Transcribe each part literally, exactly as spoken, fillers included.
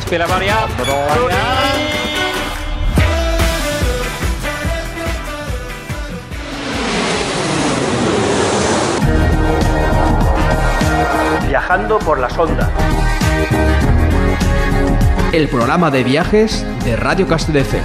Espera María. Viajando por las ondas. El programa de viajes de Radio Castelldefels.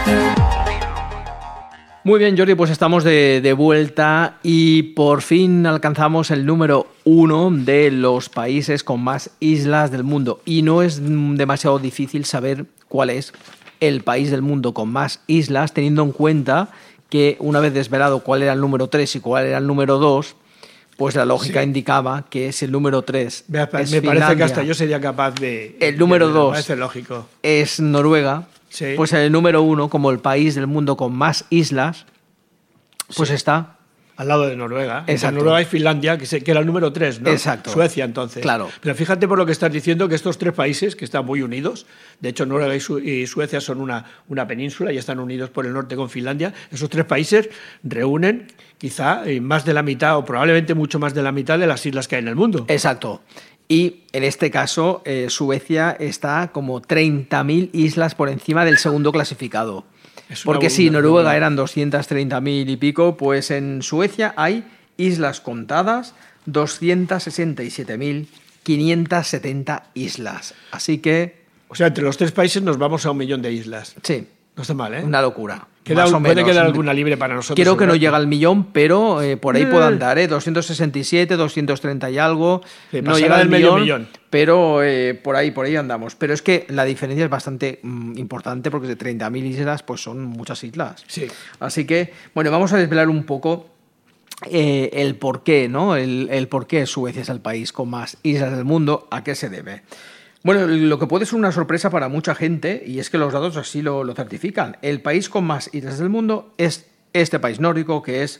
Muy bien, Jordi, pues estamos de, de vuelta y por fin alcanzamos el número uno de los países con más islas del mundo. Y no es demasiado difícil saber cuál es el país del mundo con más islas, teniendo en cuenta que una vez desvelado cuál era el número tres y cuál era el número dos, pues la lógica sí. indicaba que es el número tres. Me, es me Finlandia, parece que hasta yo sería capaz de... El número de, dos me parece lógico. Es Noruega. Sí. Pues el número uno, como el país del mundo con más islas, pues sí. está... Al lado de Noruega. Exacto. Noruega y Finlandia, que, se, que era el número tres, ¿no? Exacto. Suecia, entonces. Claro. Pero fíjate por lo que estás diciendo que estos tres países, que están muy unidos, de hecho Noruega y, Su y Suecia son una, una península y están unidos por el norte con Finlandia, esos tres países reúnen quizá más de la mitad o probablemente mucho más de la mitad de las islas que hay en el mundo. Exacto. Y en este caso, eh, Suecia está como treinta mil islas por encima del segundo clasificado. Porque si Noruega eran doscientos treinta mil y pico, pues en Suecia hay islas contadas, doscientos sesenta y siete mil quinientos setenta islas. Así que... O sea, entre los tres países nos vamos a un millón de islas. Sí. No está mal, ¿eh? Una locura. Queda, puede quedar alguna libre para nosotros. Creo que no llega al millón, pero eh, por ahí eh. puede andar, ¿eh? doscientos sesenta y siete, doscientos treinta y algo. Sí, no llega al millón, millón. Pero eh, por ahí por ahí andamos. Pero es que la diferencia es bastante mm, importante porque de treinta mil islas pues son muchas islas. Sí. Así que, bueno, vamos a desvelar un poco eh, el por qué, ¿no? El, el por qué Suecia es el país con más islas del mundo, a qué se debe. Bueno, lo que puede ser una sorpresa para mucha gente, y es que los datos así lo, lo certifican. El país con más islas del mundo es este país nórdico, que es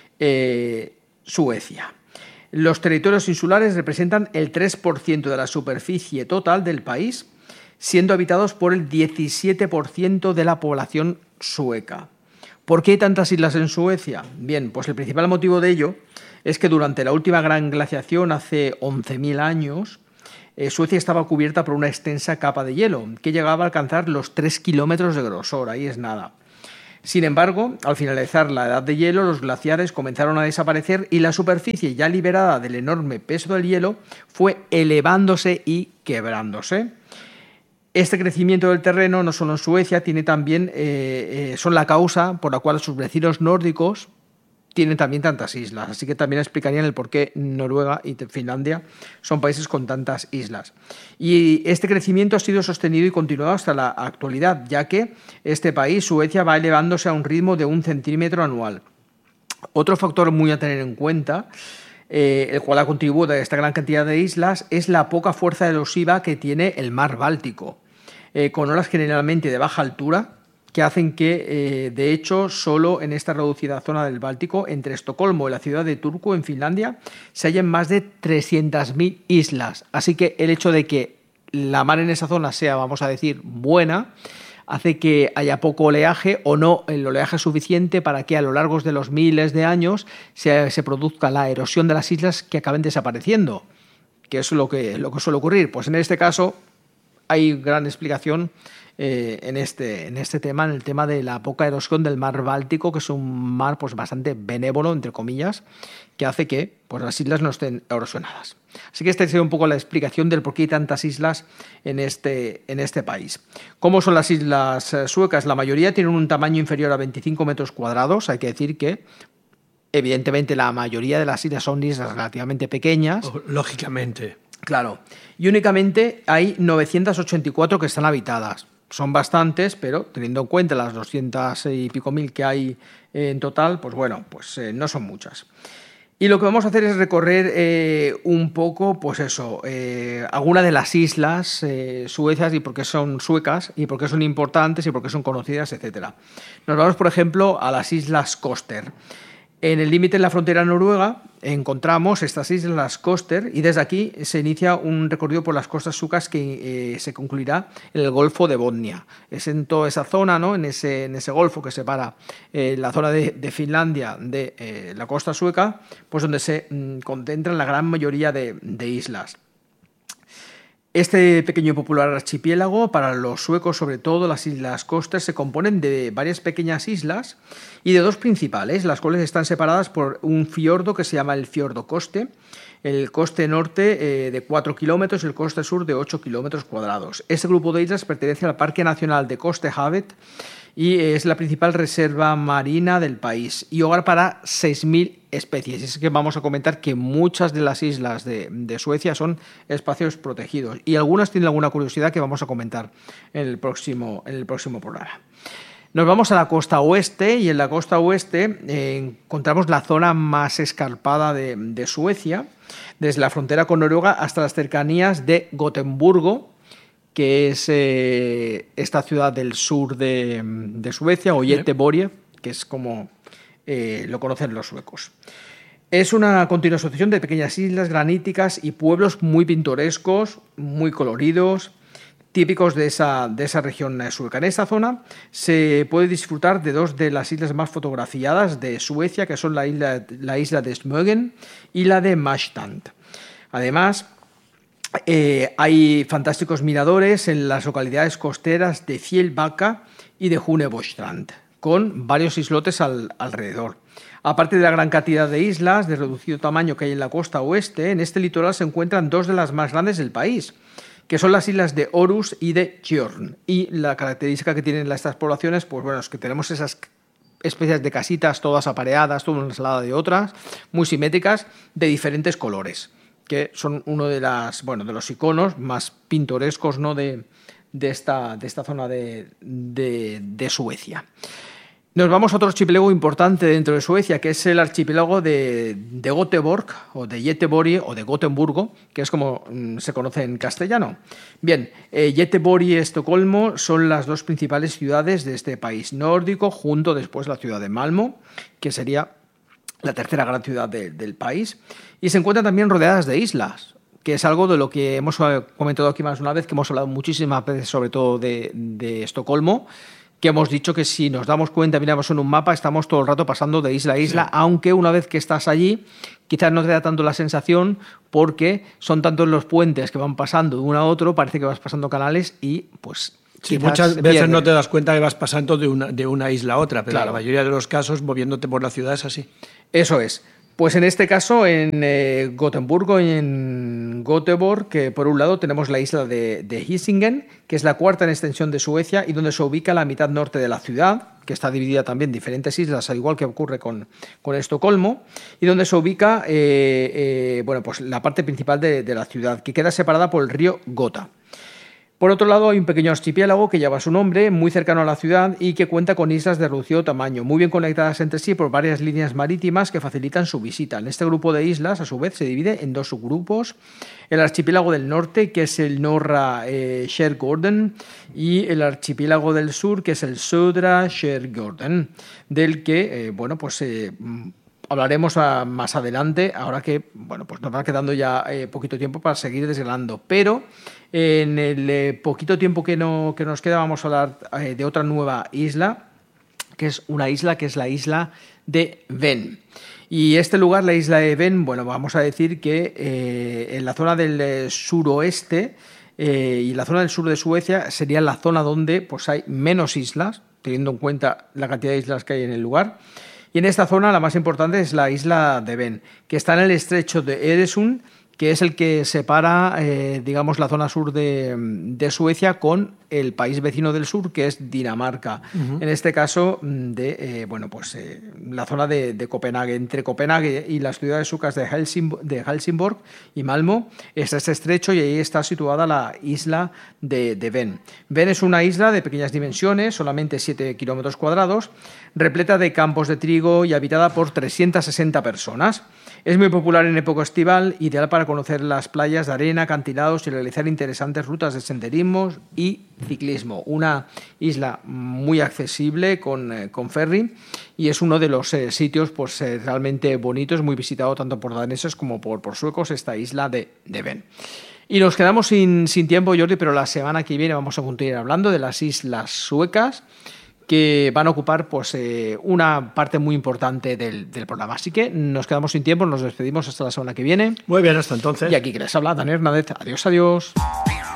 eh, Suecia. Los territorios insulares representan el tres por ciento de la superficie total del país, siendo habitados por el diecisiete por ciento de la población sueca. ¿Por qué hay tantas islas en Suecia? Bien, pues el principal motivo de ello es que durante la última gran glaciación, hace once mil años, Eh, Suecia estaba cubierta por una extensa capa de hielo que llegaba a alcanzar los tres kilómetros de grosor, ahí es nada. Sin embargo, al finalizar la edad de hielo, los glaciares comenzaron a desaparecer y la superficie ya liberada del enorme peso del hielo fue elevándose y quebrándose. Este crecimiento del terreno, no solo en Suecia, tiene también, eh, eh, son la causa por la cual sus vecinos nórdicos tienen también tantas islas, así que también explicarían el por qué Noruega y Finlandia son países con tantas islas. Y este crecimiento ha sido sostenido y continuado hasta la actualidad, ya que este país, Suecia, va elevándose a un ritmo de un centímetro anual. Otro factor muy a tener en cuenta, eh, el cual ha contribuido a esta gran cantidad de islas, es la poca fuerza erosiva que tiene el mar Báltico, eh, con olas generalmente de baja altura, que hacen que, eh, de hecho, solo en esta reducida zona del Báltico, entre Estocolmo y la ciudad de Turku, en Finlandia, se hallan más de trescientas mil islas. Así que el hecho de que la mar en esa zona sea, vamos a decir, buena, hace que haya poco oleaje o no el oleaje suficiente para que a lo largo de los miles de años se, se produzca la erosión de las islas que acaben desapareciendo. ¿Qué es lo que, lo que suele ocurrir? Pues en este caso hay gran explicación Eh, en, este, en este tema, en el tema de la poca erosión del mar Báltico, que es un mar pues, bastante benévolo, entre comillas, que hace que pues, las islas no estén erosionadas. Así que esta sería un poco la explicación del por qué hay tantas islas en este, en este país. ¿Cómo son las islas suecas? La mayoría tienen un tamaño inferior a veinticinco metros cuadrados. Hay que decir que, evidentemente, la mayoría de las islas son islas relativamente pequeñas. Lógicamente. Claro. Y únicamente hay novecientas ochenta y cuatro que están habitadas. Son bastantes, pero teniendo en cuenta las doscientas y pico mil que hay en total, pues bueno, pues eh, no son muchas. Y lo que vamos a hacer es recorrer eh, un poco, pues eso, eh, algunas de las islas eh, suecas y por qué son suecas y por qué son importantes y por qué son conocidas, etcétera. Nos vamos, por ejemplo, a las islas Koster. En el límite de la frontera noruega encontramos estas islas Koster y desde aquí se inicia un recorrido por las costas suecas que eh, se concluirá en el Golfo de Botnia. Es en toda esa zona, ¿no? en, ese, en ese golfo que separa eh, la zona de, de Finlandia de eh, la costa sueca, pues donde se mm, concentran la gran mayoría de, de islas. Este pequeño y popular archipiélago, para los suecos sobre todo, las islas Coster, se componen de varias pequeñas islas y de dos principales, las cuales están separadas por un fiordo que se llama el Fiordo Koste, el coste norte eh, de cuatro kilómetros y el coste sur de ocho kilómetros cuadrados. Este grupo de islas pertenece al Parque Nacional de Kosterhavet y es la principal reserva marina del país y hogar para seis mil especies. Es que vamos a comentar que muchas de las islas de, de Suecia son espacios protegidos y algunas tienen alguna curiosidad que vamos a comentar en el próximo, en el próximo programa. Nos vamos a la costa oeste y en la costa oeste eh, encontramos la zona más escarpada de, de Suecia, desde la frontera con Noruega hasta las cercanías de Gotemburgo, que es eh, esta ciudad del sur de, de Suecia, o Göteborg, que es como eh, lo conocen los suecos. Es una continua asociación de pequeñas islas graníticas y pueblos muy pintorescos, muy coloridos, típicos de esa, de esa región sueca. En esta zona se puede disfrutar de dos de las islas más fotografiadas de Suecia, que son la isla, la isla de Smögen y la de Marstrand. Además, eh, hay fantásticos miradores en las localidades costeras de Fjällbacka y de Hunnebostrand, con varios islotes al, alrededor. Aparte de la gran cantidad de islas de reducido tamaño que hay en la costa oeste, en este litoral se encuentran dos de las más grandes del país, que son las islas de Orust y de Tjörn. Y la característica que tienen estas poblaciones, pues bueno, es que tenemos esas especies de casitas todas apareadas, todas una ensalada de otras, muy simétricas, de diferentes colores, que son uno de las, bueno, de los iconos más pintorescos, ¿no?, de, de, esta, de esta zona de, de, de Suecia. Nos vamos a otro archipiélago importante dentro de Suecia, que es el archipiélago de, de Göteborg, o de Göteborg, o de Gotemburgo, que es como mm, se conoce en castellano. Bien, eh, Göteborg y Estocolmo son las dos principales ciudades de este país nórdico, junto después la ciudad de Malmö, que sería la tercera gran ciudad de, del país, y se encuentran también rodeadas de islas, que es algo de lo que hemos comentado aquí más una vez, que hemos hablado muchísimas veces, sobre todo de, de Estocolmo, que hemos dicho que si nos damos cuenta, miramos en un mapa, estamos todo el rato pasando de isla a isla, sí. Aunque una vez que estás allí, quizás no te da tanto la sensación, porque son tantos los puentes que van pasando de uno a otro, parece que vas pasando canales y pues... Sí, muchas veces pierde. No te das cuenta que vas pasando de una, de una isla a otra, pero claro, en la mayoría de los casos, moviéndote por la ciudad, es así. Eso es. Pues en este caso, en eh, Gotemburgo y en Göteborg, que por un lado tenemos la isla de, de Hisingen, que es la cuarta en extensión de Suecia y donde se ubica la mitad norte de la ciudad, que está dividida también en diferentes islas, al igual que ocurre con, con Estocolmo, y donde se ubica eh, eh, bueno, pues la parte principal de, de la ciudad, que queda separada por el río Gota. Por otro lado, hay un pequeño archipiélago que lleva su nombre, muy cercano a la ciudad y que cuenta con islas de reducido tamaño, muy bien conectadas entre sí por varias líneas marítimas que facilitan su visita. En este grupo de islas, a su vez, se divide en dos subgrupos: el archipiélago del norte, que es el Norra eh, Skärgården, y el archipiélago del sur, que es el Södra Skärgården, del que, eh, bueno, pues... Eh, hablaremos a, más adelante, ahora que bueno, pues nos va quedando ya eh, poquito tiempo para seguir desgranando. Pero en el eh, poquito tiempo que, no, que nos queda vamos a hablar eh, de otra nueva isla, que es una isla que es la isla de Ven. Y este lugar, la isla de Ven, bueno, vamos a decir que eh, en la zona del eh, suroeste eh, y la zona del sur de Suecia sería la zona donde pues, hay menos islas, teniendo en cuenta la cantidad de islas que hay en el lugar. Y en esta zona la más importante es la isla de Ven, que está en el estrecho de Öresund, que es el que separa, eh, digamos, la zona sur de, de Suecia con el país vecino del sur, que es Dinamarca. Uh-huh. En este caso, de eh, bueno, pues eh, la zona de, de Copenhague. Entre Copenhague y las ciudades suecas de, Helsing, de Helsingborg y Malmö está este estrecho y ahí está situada la isla de, de Ven. Ven es una isla de pequeñas dimensiones, solamente siete kilómetros cuadrados, repleta de campos de trigo y habitada por trescientas sesenta personas. Es muy popular en época estival, ideal para conocer las playas de arena, acantilados y realizar interesantes rutas de senderismo y ciclismo. Una isla muy accesible con, eh, con ferry y es uno de los eh, sitios pues, eh, realmente bonitos, muy visitado tanto por daneses como por, por suecos, esta isla de, de Ven. Y nos quedamos sin, sin tiempo, Jordi, pero la semana que viene vamos a continuar hablando de las islas suecas, que van a ocupar pues, eh, una parte muy importante del, del programa. Así que nos quedamos sin tiempo, nos despedimos hasta la semana que viene. Muy bien, hasta entonces. Y aquí que les habla Daniel Hernández. Adiós, adiós.